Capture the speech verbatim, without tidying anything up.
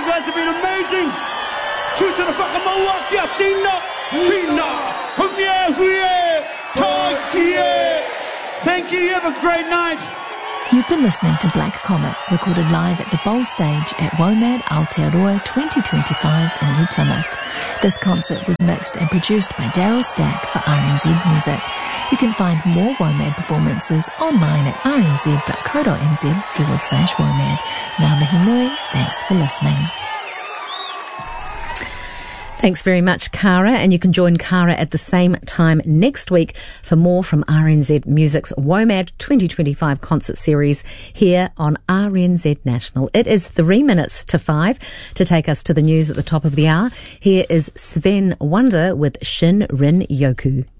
guys have been amazing. True to the fucking Milwaukee, Tina, Tina, Huye, Huye, Tokie. Thank you, you have a great night. You've been listening to Black Comet, recorded live at the Bowl Stage at WOMAD Aotearoa twenty twenty-five in New Plymouth. This concert was mixed and produced by Daryl Stack for R N Z Music. You can find more WOMAD performances online at rnz.co.nz forward slash WOMAD. Ngā mihi nui, thanks for listening. Thanks very much, Cara, and you can join Cara at the same time next week for more from R N Z Music's WOMAD twenty twenty-five concert series here on R N Z National. It is three minutes to five. To take us to the news at the top of the hour, here is Sven Wonder with Shin Rin Yoku.